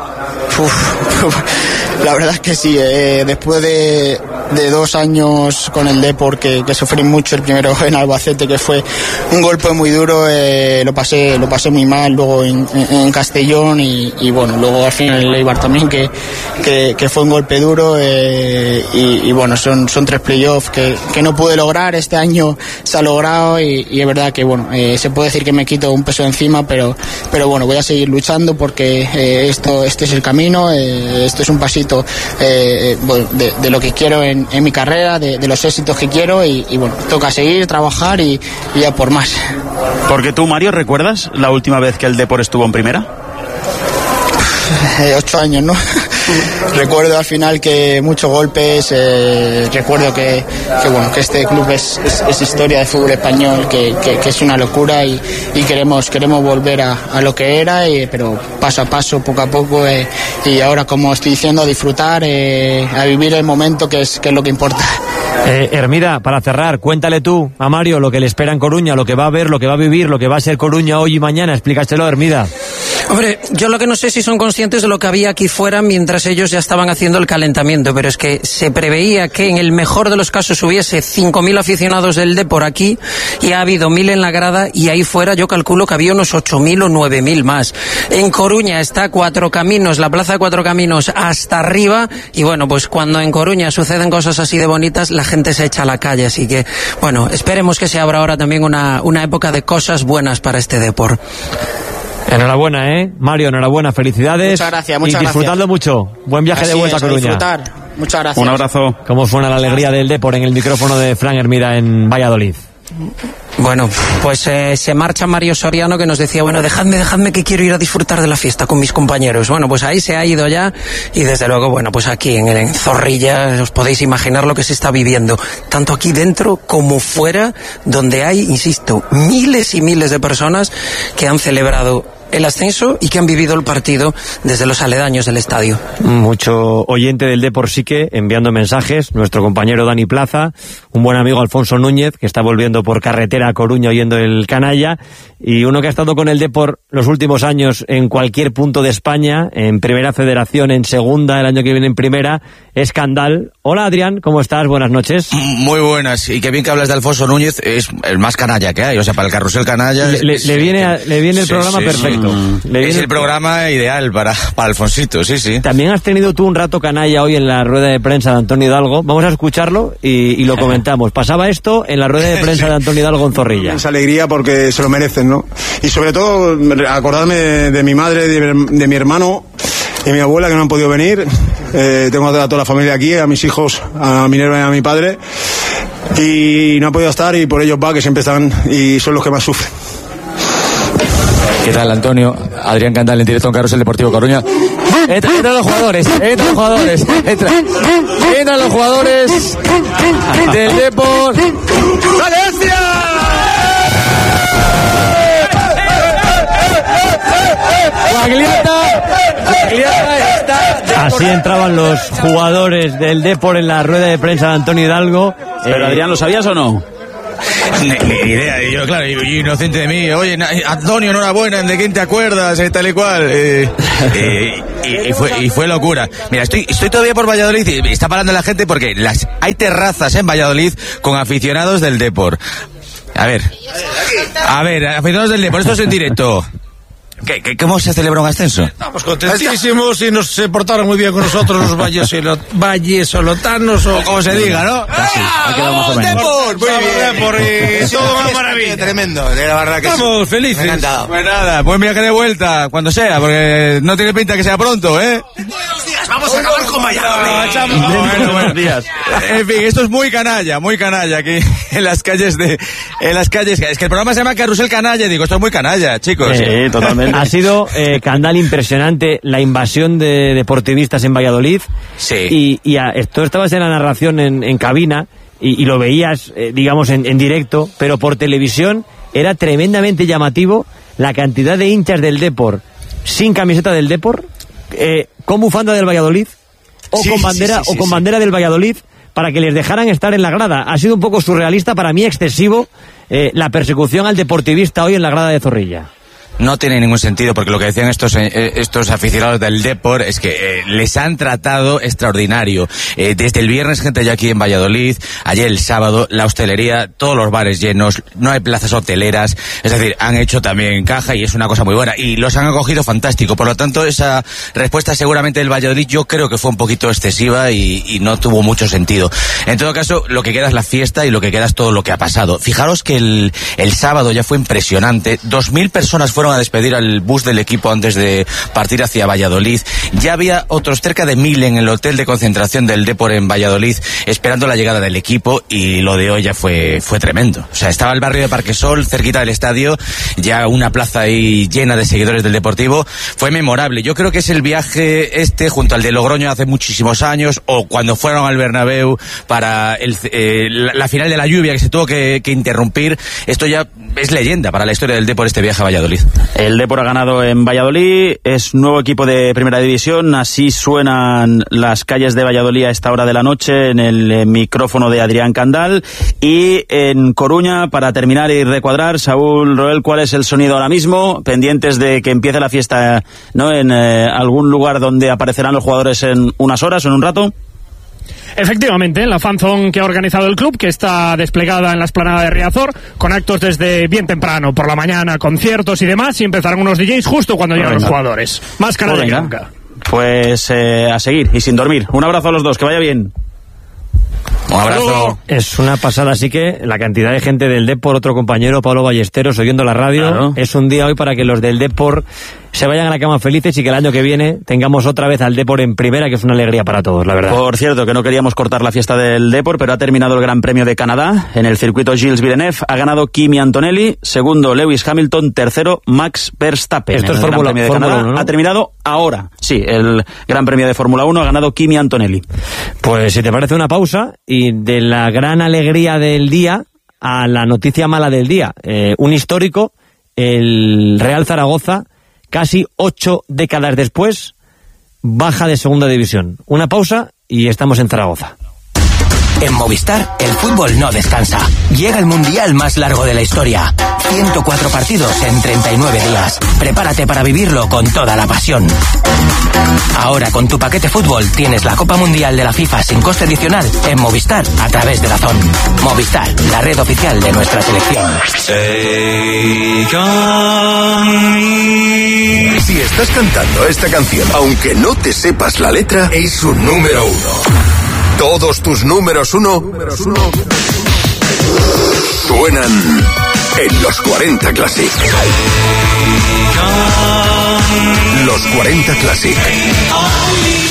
Uf, uf, la verdad es que sí, eh, después de, de dos años con el Depor que, que sufrí mucho, el primero en Albacete que fue un golpe muy duro, eh, lo pasé lo pasé muy mal, luego en, en, en Castellón y, y bueno, luego al final en Eibar también que, que, que fue un golpe duro eh, y, y bueno, son, son tres playoffs que, que no pude lograr, este año se ha logrado y, y es verdad que bueno, eh, se puede decir que me quito un peso de encima, pero, pero bueno, voy a seguir luchando porque eh, esto este es el camino, eh, esto es un pasito eh, bueno, de, de lo que quiero en, en mi carrera, de, de los éxitos que quiero y, y bueno, toca seguir, trabajar y, y a por más. Porque tú, Mario, ¿recuerdas la última vez que el Depor estuvo en primera? Eh, ocho años, ¿no? Recuerdo al final que muchos golpes, eh, recuerdo que, que bueno, que este club es, es, es historia de fútbol español, que, que, que es una locura y, y queremos queremos volver a, a lo que era, y, pero paso a paso, poco a poco eh, y ahora, como estoy diciendo, a disfrutar, eh, a vivir el momento, que es, que es lo que importa. Eh, Hermida, para cerrar, cuéntale tú a Mario lo que le espera en Coruña, lo que va a ver, lo que va a vivir, lo que va a ser Coruña hoy y mañana. Explícaselo, Hermida. Hombre, yo lo que no sé si son conscientes de lo que había aquí fuera mientras ellos ya estaban haciendo el calentamiento, pero es que se preveía que en el mejor de los casos hubiese cinco mil aficionados del Depor aquí y ha habido mil en la grada, y ahí fuera yo calculo que había unos ocho mil o nueve mil más. En Coruña está Cuatro Caminos, la plaza de Cuatro Caminos hasta arriba, y bueno, pues cuando en Coruña suceden cosas así de bonitas, la gente se echa a la calle, así que bueno, esperemos que se abra ahora también una, una época de cosas buenas para este Depor. Enhorabuena, ¿eh? Mario, enhorabuena, felicidades. Muchas gracias, muchas y disfrutadlo gracias. mucho. Buen viaje Así de vuelta es, a Coruña. A disfrutar. Muchas gracias. Un abrazo. ¿Cómo suena la alegría del Depor en el micrófono de Fran Hermida en Valladolid? Bueno, pues eh, se marcha Mario Soriano, que nos decía, bueno, dejadme, dejadme que quiero ir a disfrutar de la fiesta con mis compañeros. Bueno, pues ahí se ha ido ya, y desde luego, bueno, pues aquí en, en Zorrilla os podéis imaginar lo que se está viviendo, tanto aquí dentro como fuera, donde hay, insisto, miles y miles de personas que han celebrado el ascenso y que han vivido el partido desde los aledaños del estadio. Mucho oyente del Depor Sique enviando mensajes, nuestro compañero Dani Plaza, un buen amigo Alfonso Núñez, que está volviendo por carretera a Coruña oyendo el canalla, y uno que ha estado con el Depor los últimos años en cualquier punto de España, en Primera Federación, en Segunda, el año que viene en Primera, es Candal. Hola, Adrián, ¿cómo estás? Buenas noches. Muy buenas, y qué bien que hablas de Alfonso Núñez, es el más canalla que hay, o sea, para el carrusel canalla... Le, le, es, le viene, a, le viene el sí, programa sí, perfecto. Sí. Le es viene... el programa ideal para, para Alfonsito, sí, sí. También has tenido tú un rato canalla hoy en la rueda de prensa de Antonio Hidalgo. Vamos a escucharlo y, y lo comentamos. Pasaba esto en la rueda de prensa de Antonio Hidalgo en Zorrilla. Esa alegría porque se lo merecen, ¿no? Y sobre todo acordarme de, de mi madre, de, de mi hermano y mi abuela, que no han podido venir. Eh, tengo a toda la familia aquí, a mis hijos, a Minerva y a mi padre, y no han podido estar, y por ellos va, que siempre están y son los que más sufren. ¿Qué tal, Antonio? Adrián Candal en directo en Carrusel Deportivo Coruña. Entra, entran los jugadores, entran los jugadores, entra, entran los jugadores del Depor. ¡Valencia! Guagliata, Guagliata está... Así entraban los jugadores del Depor en la rueda de prensa de Antonio Hidalgo. Pero, Adrián, ¿lo sabías o no? Ni, ni idea, y yo, claro, y, y inocente de mí. Oye, Antonio, enhorabuena, ¿de quién te acuerdas? Eh, tal y cual. Eh, eh, y, y, fue, y fue locura. Mira, estoy, estoy todavía por Valladolid y está parando la gente porque las hay terrazas en Valladolid con aficionados del Depor. A ver, a ver, aficionados del Depor, esto es en directo. ¿Qué, qué, ¿Cómo se celebra un ascenso? Estamos contentísimos y nos se portaron muy bien con nosotros los vallesolotanos o como se diga, ¿no? Casi, ha quedado más o menos. Depor, muy bien. Depor y todo una maravilla. Tremendo, de la verdad que estamos sí. Felices. Me ha encantado. Pues nada, buen viaje de vuelta, cuando sea, porque no tiene pinta que sea pronto, ¿eh? Vamos a acabar con Valladolid. Bueno, buenos días. En fin, esto es muy canalla, muy canalla aquí en las calles de, en las calles. Es que el programa se llama Carrusel Canalla, digo, esto es muy canalla, chicos. Sí, totalmente. Ha sido, eh, Candal, impresionante la invasión de deportivistas en Valladolid. Sí. Y, y a, tú estabas en la narración en, en cabina y, y lo veías, eh, digamos, en, en directo, pero por televisión era tremendamente llamativo la cantidad de hinchas del Depor sin camiseta del Depor, eh, con bufanda del Valladolid o sí, con bandera sí, sí, sí, o con sí. bandera del Valladolid, para que les dejaran estar en la grada. Ha sido un poco surrealista, para mí excesivo, eh, la persecución al deportivista hoy en la grada de Zorrilla. No tiene ningún sentido, porque lo que decían estos eh, estos aficionados del Depor es que eh, les han tratado extraordinario. Eh, desde el viernes, gente ya aquí en Valladolid, ayer el sábado, la hostelería, todos los bares llenos, no hay plazas hoteleras, es decir, han hecho también caja y es una cosa muy buena. Y los han acogido fantástico, por lo tanto, esa respuesta seguramente del Valladolid yo creo que fue un poquito excesiva y, y no tuvo mucho sentido. En todo caso, lo que queda es la fiesta y lo que queda es todo lo que ha pasado. Fijaros que el, el sábado ya fue impresionante, dos mil personas fueron a despedir al bus del equipo antes de partir hacia Valladolid. Ya había otros cerca de mil en el hotel de concentración del Depor en Valladolid esperando la llegada del equipo, y lo de hoy ya fue, fue tremendo. O sea, estaba el barrio de Parquesol, cerquita del estadio, ya una plaza ahí llena de seguidores del Deportivo. Fue memorable. Yo creo que es el viaje este junto al de Logroño hace muchísimos años, o cuando fueron al Bernabéu para el, eh, la, la final de la lluvia que se tuvo que, que interrumpir. Esto ya es leyenda para la historia del Depor, este viaje a Valladolid. El Depor ha ganado en Valladolid, es nuevo equipo de Primera División, así suenan las calles de Valladolid a esta hora de la noche en el eh, micrófono de Adrián Candal. Y en Coruña, para terminar y recuadrar, Saúl Roel, ¿cuál es el sonido ahora mismo? Pendientes de que empiece la fiesta, ¿no?, en eh, algún lugar donde aparecerán los jugadores en unas horas o en un rato. Efectivamente, la fanzone que ha organizado el club, que está desplegada en la explanada de Riazor, con actos desde bien temprano, por la mañana, conciertos y demás, y empezarán unos D Js justo cuando llegan los jugadores. Más canalla que nunca. Pues eh, a seguir y sin dormir. Un abrazo a los dos, que vaya bien. Un abrazo. Es una pasada, así que la cantidad de gente del Depor, otro compañero, Pablo Ballesteros, oyendo la radio, claro. Es un día hoy para que los del Depor se vayan a la cama felices y que el año que viene tengamos otra vez al Depor en primera, que es una alegría para todos, la verdad. Por cierto, que no queríamos cortar la fiesta del Depor, pero ha terminado el Gran Premio de Canadá. En el circuito Gilles Villeneuve ha ganado Kimi Antonelli, segundo Lewis Hamilton, tercero Max Verstappen. Esto es el Fórmula uno, ¿no? Ha terminado ahora, sí, el Gran Premio de Fórmula uno ha ganado Kimi Antonelli. Pues si te parece, una pausa, y de la gran alegría del día a la noticia mala del día. Eh, un histórico, el Real Zaragoza, casi ocho décadas después, baja de segunda división. Una pausa y estamos en Zaragoza. En Movistar, el fútbol no descansa. Llega el mundial más largo de la historia. ciento cuatro partidos en treinta y nueve días. Prepárate para vivirlo con toda la pasión. Ahora, con tu paquete fútbol, tienes la Copa Mundial de la FIFA sin coste adicional en Movistar a través de DAZN. Movistar, la red oficial de nuestra selección. Si estás cantando esta canción, aunque no te sepas la letra, es su número uno. Todos tus números uno suenan en los cuarenta Classic. Los cuarenta Classic.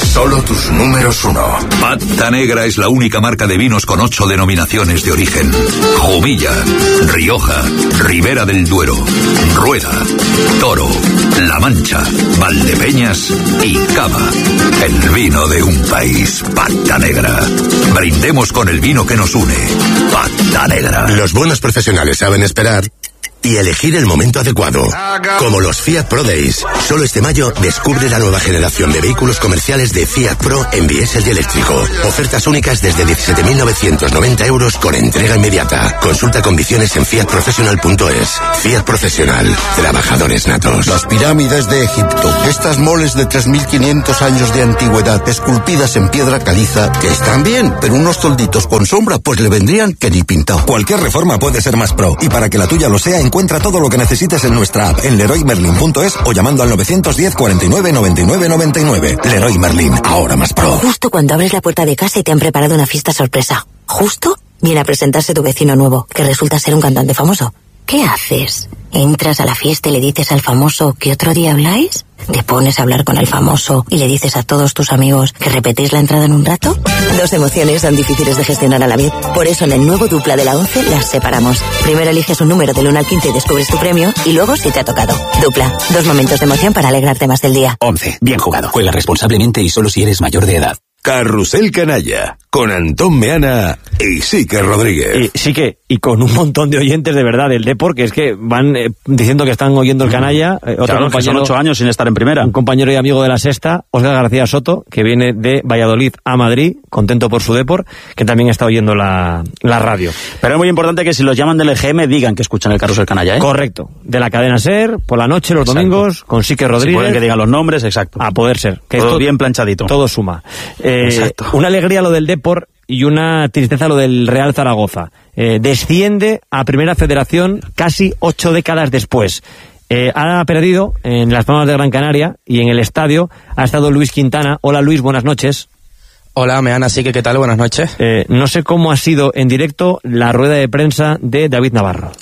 Solo tus números uno. Pata Negra es la única marca de vinos con ocho denominaciones de origen. Jumilla, Rioja, Ribera del Duero, Rueda, Toro, La Mancha, Valdepeñas y Cava. El vino de un país. Pata Negra. Brindemos con el vino que nos une. Pata Negra. Los buenos profesionales saben esperar y elegir el momento adecuado. Como los Fiat Pro Days. Solo este mayo descubre la nueva generación de vehículos comerciales de Fiat Pro en diésel y eléctrico. Ofertas únicas desde diecisiete mil novecientos noventa euros con entrega inmediata. Consulta condiciones en fiat professional punto es. Fiat Profesional. Trabajadores natos. Las pirámides de Egipto. Estas moles de tres mil quinientos años de antigüedad, esculpidas en piedra caliza, que están bien, pero unos tolditos con sombra pues le vendrían que ni pintado. Cualquier reforma puede ser más pro, y para que la tuya lo sea, encuentra todo lo que necesites en nuestra app en leroy merlin punto es o llamando al novecientos diez cuarenta y nueve noventa y nueve noventa y nueve. Leroy Merlin, ahora más pro. Justo cuando abres la puerta de casa y te han preparado una fiesta sorpresa. Justo viene a presentarse tu vecino nuevo, que resulta ser un cantante famoso. ¿Qué haces? ¿Entras a la fiesta y le dices al famoso que otro día habláis? ¿Te pones a hablar con el famoso y le dices a todos tus amigos que repetís la entrada en un rato? Dos emociones son difíciles de gestionar a la vez. Por eso en el nuevo Dupla de la once las separamos. Primero eliges un número del uno al quince y descubres tu premio, y luego si te ha tocado. Dupla, dos momentos de emoción para alegrarte más del día. once. Bien jugado. Juega responsablemente y solo si eres mayor de edad. Carrusel Canalla, con Antón Meana y Sique Rodríguez. Y Sique, y con un montón de oyentes de verdad del Depor, que es que van eh, diciendo que están oyendo el Canalla. Eh, otro claro, compañero, que son ocho años sin estar en primera. Un compañero y amigo de la Sexta, Óscar García Soto, que viene de Valladolid a Madrid, contento por su Depor, que también está oyendo la, la radio. Pero es muy importante que si los llaman del E G M digan que escuchan el Carrusel Canalla, ¿eh? Correcto. De la cadena SER, por la noche, los exacto. domingos, con Sique Rodríguez. Si pueden que digan los nombres, exacto. A poder ser. Que todo esto, bien planchadito. Todo suma. Eh, exacto. Una alegría lo del Depor y una tristeza lo del Real Zaragoza. Eh, desciende a Primera Federación casi ocho décadas después. Eh, ha perdido en Las Palmas de Gran Canaria y en el estadio ha estado Luis Quintana. Hola Luis, buenas noches. Hola, Meana, sí que ¿qué tal? Buenas noches. Eh, no sé cómo ha sido en directo la rueda de prensa de David Navarro.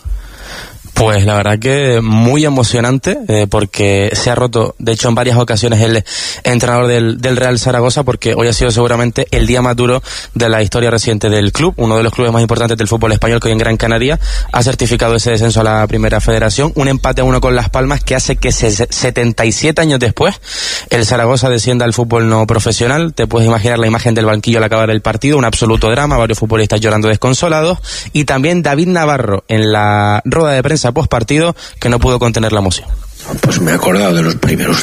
Pues la verdad que muy emocionante, eh, porque se ha roto, de hecho en varias ocasiones, el entrenador del, del Real Zaragoza, porque hoy ha sido seguramente el día más duro de la historia reciente del club, uno de los clubes más importantes del fútbol español, que hoy en Gran Canaria ha certificado ese descenso a la Primera Federación, un empate a uno con Las Palmas que hace que se, setenta y siete años después el Zaragoza descienda al fútbol no profesional. Te puedes imaginar la imagen del banquillo al acabar el partido, un absoluto drama, varios futbolistas llorando desconsolados, y también David Navarro en la rueda de prensa post partido, que no pudo contener la emoción. Pues me he acordado de los primeros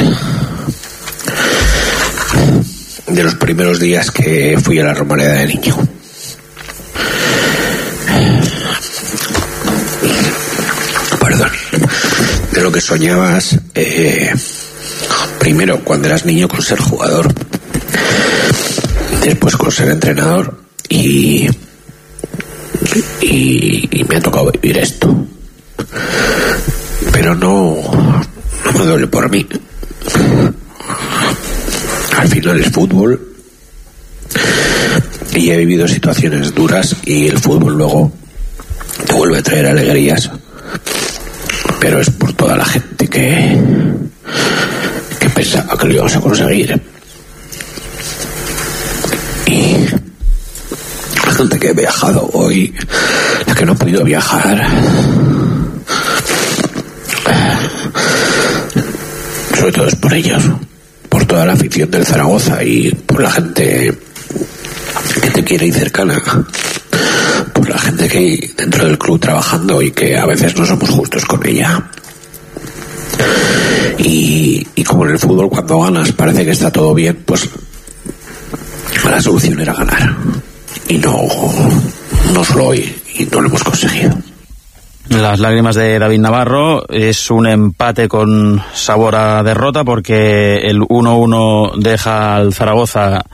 de los primeros días que fui a la Romareda de niño. Perdón. De lo que soñabas eh, primero cuando eras niño con ser jugador, después con ser entrenador, y y, y me ha tocado vivir esto. Pero no, no me duele por mí. Al final es fútbol y he vivido situaciones duras, y el fútbol luego te vuelve a traer alegrías, pero es por toda la gente que que pensaba que lo íbamos a conseguir, y la gente que he viajado hoy, la que no ha podido viajar, sobre todo es por ellos, por toda la afición del Zaragoza y por la gente que te quiere y cercana, por la gente que hay dentro del club trabajando y que a veces no somos justos con ella. Y, y como en el fútbol, cuando ganas parece que está todo bien, pues la solución era ganar, y no, no solo hoy, y no lo hemos conseguido. Las lágrimas de David Navarro, es un empate con sabor a derrota, porque el uno uno deja al Zaragoza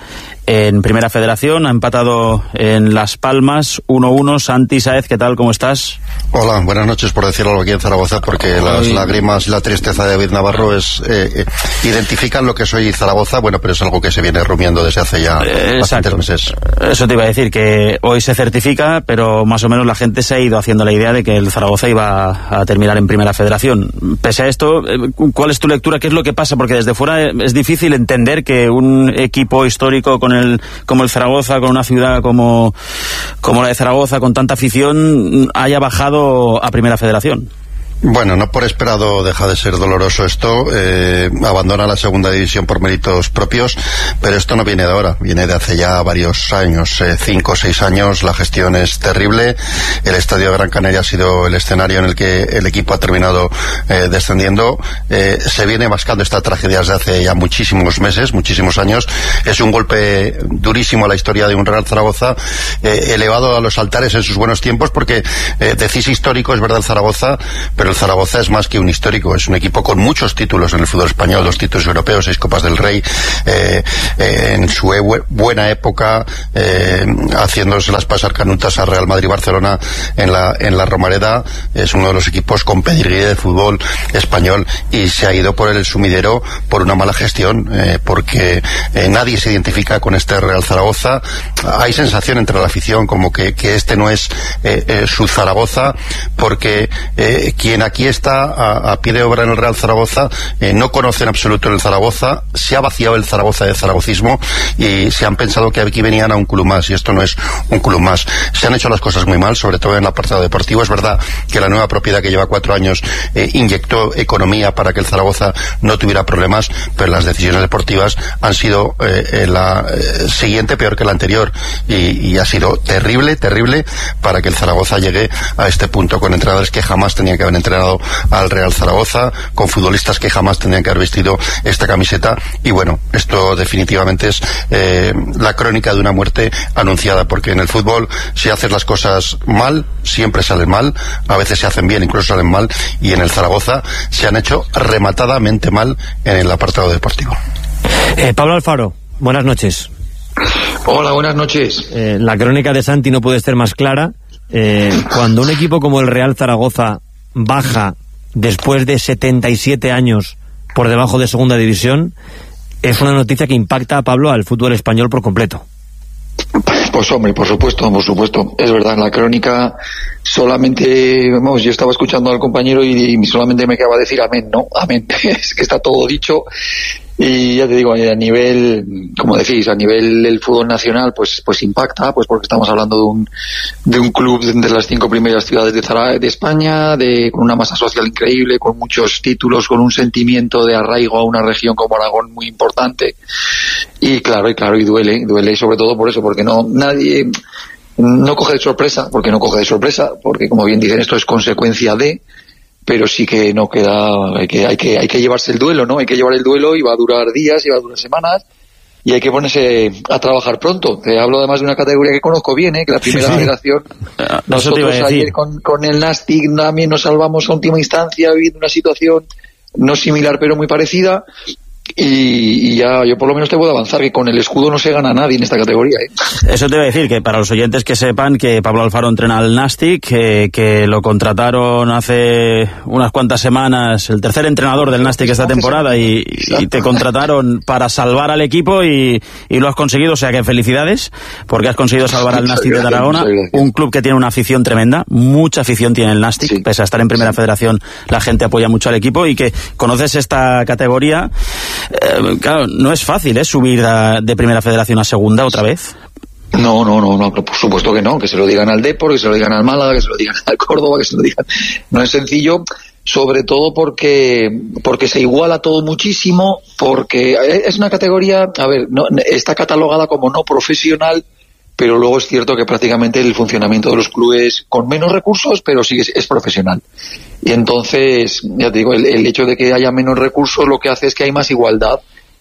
en Primera Federación. Ha empatado en Las Palmas uno uno. Santi Sáez, ¿qué tal? ¿Cómo estás? Hola, buenas noches, por decirlo aquí en Zaragoza, porque las Ay. lágrimas y la tristeza de David Navarro es eh, eh, identifican lo que soy Zaragoza, bueno, pero es algo que se viene rumiando desde hace ya Eh, bastantes exacto. meses. Eso te iba a decir, que hoy se certifica, pero más o menos la gente se ha ido haciendo la idea de que el Zaragoza iba a terminar en Primera Federación. Pese a esto, eh, ¿cuál es tu lectura? ¿Qué es lo que pasa? Porque desde fuera es difícil entender que un equipo histórico con el, como el Zaragoza, con una ciudad como, como la de Zaragoza, con tanta afición, haya bajado a Primera Federación. Bueno, no por esperado deja de ser doloroso esto, eh, abandona la segunda división por méritos propios, pero esto no viene de ahora, viene de hace ya varios años, eh, cinco o seis años. La gestión es terrible, el Estadio Gran Canaria ha sido el escenario en el que el equipo ha terminado eh, descendiendo, eh, se viene mascando esta tragedia desde hace ya muchísimos meses, muchísimos años. Es un golpe durísimo a la historia de un Real Zaragoza, eh, elevado a los altares en sus buenos tiempos, porque eh, decís histórico, es verdad, el Zaragoza, pero el Zaragoza es más que un histórico, es un equipo con muchos títulos en el fútbol español, dos títulos europeos, seis Copas del Rey, eh, eh, en su e buena época, eh, haciéndose las pasar canutas a Real Madrid y Barcelona en la, en la Romareda. Es uno de los equipos con pedigrí de fútbol español, y se ha ido por el sumidero por una mala gestión, eh, porque eh, nadie se identifica con este Real Zaragoza. Hay sensación entre la afición como que, que este no es eh, eh, su Zaragoza, porque eh, quien aquí está a, a pie de obra en el Real Zaragoza eh, no conoce en absoluto el Zaragoza, se ha vaciado el Zaragoza de zaragocismo y se han pensado que aquí venían a un club más, y esto no es un club más. Se han hecho las cosas muy mal, sobre todo en el apartado deportivo. Es verdad que la nueva propiedad, que lleva cuatro años, eh, inyectó economía para que el Zaragoza no tuviera problemas, pero las decisiones deportivas han sido eh, la eh, siguiente peor que la anterior, y, y ha sido terrible, terrible para que el Zaragoza llegue a este punto, con entrenadores que jamás tenían que haber entrenado al Real Zaragoza, con futbolistas que jamás tendrían que haber vestido esta camiseta. Y bueno, esto definitivamente es eh, la crónica de una muerte anunciada, porque en el fútbol, si haces las cosas mal, siempre salen mal, a veces se hacen bien, incluso salen mal, y en el Zaragoza se han hecho rematadamente mal en el apartado deportivo. Eh, Pablo Alfaro, buenas noches. Hola, buenas noches. Eh, la crónica de Santi no puede ser más clara. Eh, cuando un equipo como el Real Zaragoza baja después de setenta y siete años por debajo de segunda división, es una noticia que impacta a Pablo al fútbol español por completo. Pues hombre, por supuesto, por supuesto. Es verdad, la crónica solamente, vamos, yo estaba escuchando al compañero y, y solamente me quedaba decir amén, ¿no? Amén. Es que está todo dicho. Y ya te digo, a nivel, como decís, a nivel del fútbol nacional, pues pues impacta, pues porque estamos hablando de un de un club de entre las cinco primeras ciudades de, Zara, de España, de con una masa social increíble, con muchos títulos, con un sentimiento de arraigo a una región como Aragón muy importante. Y claro, y claro, y duele, duele sobre todo por eso, porque no nadie no coge de sorpresa, porque no coge de sorpresa, porque como bien dicen, esto es consecuencia de, pero sí que no queda, hay que, hay que, hay que llevarse el duelo, ¿no? Hay que llevar el duelo, y va a durar días, y va a durar semanas, y hay que ponerse a trabajar pronto. Te hablo además de una categoría que conozco bien, ¿eh? Que la primera sí, sí. federación, nosotros ayer con, con el Nastic también nos salvamos a última instancia, viviendo una situación no similar pero muy parecida. Y, y ya yo por lo menos te puedo avanzar que con el escudo no se gana nadie en esta categoría, ¿eh? Eso te iba a decir, que para los oyentes que sepan que Pablo Alfaro entrena al Nastic, que, que lo contrataron hace unas cuantas semanas, el tercer entrenador del Nastic esta temporada, y, y te contrataron para salvar al equipo, y, y lo has conseguido. O sea que felicidades, porque has conseguido salvar al Nastic de Tarragona, un club que tiene una afición tremenda, mucha afición tiene el Nastic, sí. Pese a estar en Primera Federación, la gente apoya mucho al equipo, y que conoces esta categoría. Eh, claro, no es fácil, ¿eh? Subir a, de Primera Federación a Segunda otra vez. No, no, no, no, por supuesto que no, que se lo digan al Depor, que se lo digan al Málaga, que se lo digan al Córdoba, que se lo digan. No es sencillo, sobre todo porque porque se iguala todo muchísimo, porque es una categoría, a ver, no, está catalogada como no profesional, pero luego es cierto que prácticamente el funcionamiento de los clubes con menos recursos, pero sí es, es profesional. Y entonces, ya te digo, el, el hecho de que haya menos recursos lo que hace es que hay más igualdad,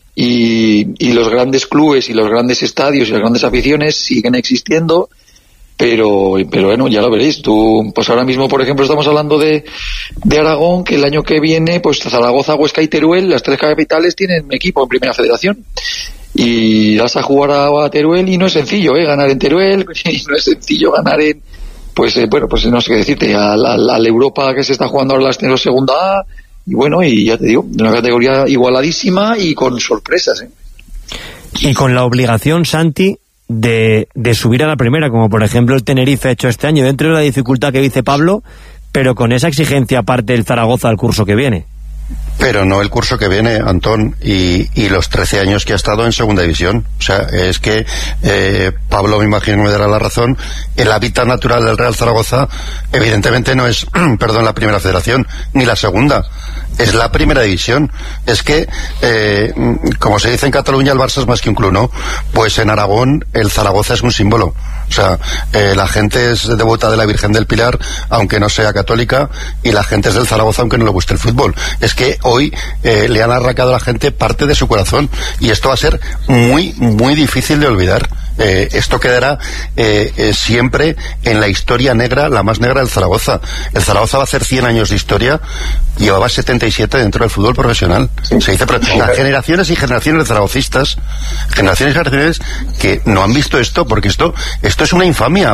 y, y los grandes clubes y los grandes estadios y las grandes aficiones siguen existiendo, pero pero bueno, ya lo veréis. Tú, pues ahora mismo, por ejemplo, estamos hablando de, de Aragón, que el año que viene, pues Zaragoza, Huesca y Teruel, las tres capitales, tienen equipo en Primera Federación. y vas a jugar a, a Teruel y no es sencillo, ¿eh? Ganar en Teruel, y no es sencillo ganar en, pues eh, bueno, pues no sé qué decirte, a la, a la Europa que se está jugando ahora la ascenso segunda A, y bueno, y ya te digo, una categoría igualadísima y con sorpresas, ¿eh? Y con la obligación, Santi, de, de subir a la primera, como por ejemplo el Tenerife ha hecho este año, dentro de la dificultad que dice Pablo, pero con esa exigencia aparte del Zaragoza al curso que viene. Pero no el curso que viene, Antón, y, y los trece años que ha estado en segunda división. O sea, es que eh, Pablo, me imagino, me dará la razón. El hábitat natural del Real Zaragoza, evidentemente, no es, perdón, la primera federación, ni la segunda. Es la primera división. Es que, eh, como se dice en Cataluña, el Barça es más que un club, ¿no? Pues en Aragón, el Zaragoza es un símbolo. O sea, eh, la gente es devota de la Virgen del Pilar, aunque no sea católica, y la gente es del Zaragoza, aunque no le guste el fútbol. Es que hoy eh, le han arrancado a la gente parte de su corazón, y esto va a ser muy, muy difícil de olvidar. Eh, esto quedará eh, eh, siempre en la historia negra, la más negra del Zaragoza. El Zaragoza va a hacer cien años de historia, llevaba setenta y siete dentro del fútbol profesional. Se dice, pero las generaciones y generaciones de zaragocistas, generaciones y generaciones que no han visto esto, porque esto esto es una infamia